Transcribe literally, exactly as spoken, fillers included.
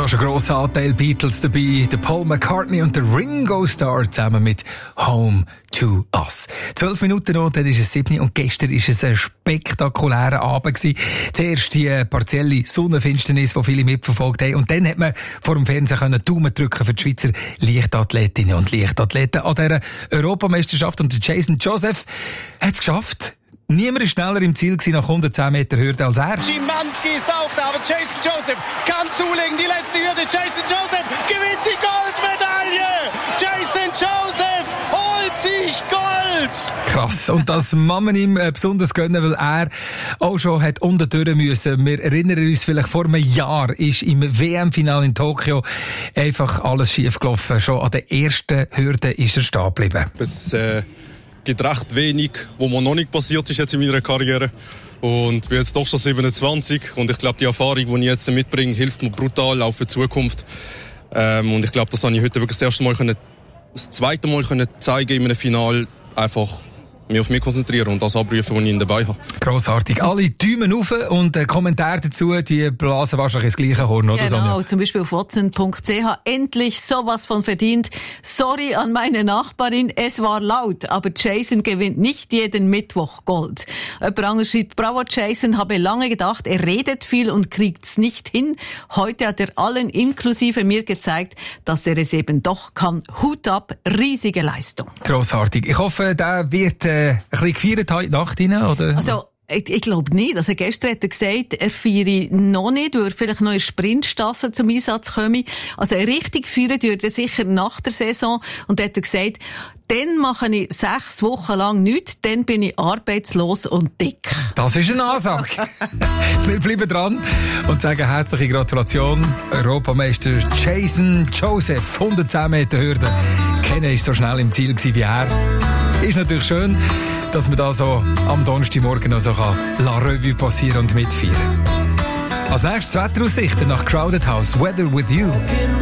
ist ein grosser Anteil Beatles dabei. Der Paul McCartney und der Ringo Starr zusammen mit Home to Us. Zwölf Minuten noch, dann ist es sieben und gestern war es ein spektakulärer Abend gewesen. Zuerst die partielle Sonnenfinsternis, die viele mitverfolgt haben. Und dann hat man vor dem Fernsehen können Daumen drücken für die Schweizer Leichtathletinnen und Leichtathleten an dieser Europameisterschaft. Und der Jason Joseph hat es geschafft. Niemand war schneller im Ziel nach hundertzehn Meter Hürde als er. Schimanski ist auch da, aber Jason Joseph kann zulegen. Die letzte Hürde. Jason Joseph gewinnt die Goldmedaille. Jason Joseph holt sich Gold. Krass. Und das kann man ihm besonders gönnen, weil er auch schon hat unten durch müssen. Wir erinnern uns, vielleicht vor einem Jahr ist im W M-Finale in Tokio einfach alles schief gelaufen. Schon an der ersten Hürde ist er stehen geblieben. Es äh, gibt recht wenig, wo mir noch nicht passiert ist jetzt in meiner Karriere. Und ich bin jetzt doch schon siebenundzwanzig. Und ich glaube, die Erfahrung, die ich jetzt mitbringe, hilft mir brutal auch für die Zukunft. Ähm, und ich glaube, das habe ich heute wirklich das erste Mal können, das zweite Mal können zeigen in einem Finale, einfach mich auf mich konzentrieren und das abrufen, was ich ihn dabei habe. Grossartig. Alle Daumen rauf und äh, Kommentare dazu, die blasen wahrscheinlich ins gleiche Horn, oder Genau, Sonja? zum Beispiel auf watson punkt c h. Endlich sowas von verdient. Sorry an meine Nachbarin, es war laut, aber Jason gewinnt nicht jeden Mittwoch Gold. Jemand anderes schreibt, bravo Jason, habe lange gedacht, er redet viel und kriegt's nicht hin. Heute hat er allen inklusive mir gezeigt, dass er es eben doch kann. Hut ab, riesige Leistung. Grossartig. Ich hoffe, der wird äh, ein bisschen gefeiert heute Nacht rein, oder? Also, ich, ich glaube nicht. Also gestern hat er gesagt, er feiere noch nicht, weil er vielleicht noch in Sprintstaffel zum Einsatz komme. Also richtig feiern würde er sicher nach der Saison. Und hat er gesagt, dann mache ich sechs Wochen lang nichts, dann bin ich arbeitslos und dick. Das ist eine Ansage. Wir bleiben dran und sagen herzliche Gratulation. Europameister Jason Joseph, hundertzehn Meter Hürde. Keiner ist so schnell im Ziel gewesen wie er. Ist natürlich schön, dass man da so am Donnerstagmorgen noch so La Revue passieren und mitfeiern. Als nächstes Wetteraussichten nach Crowded House, Weather with You.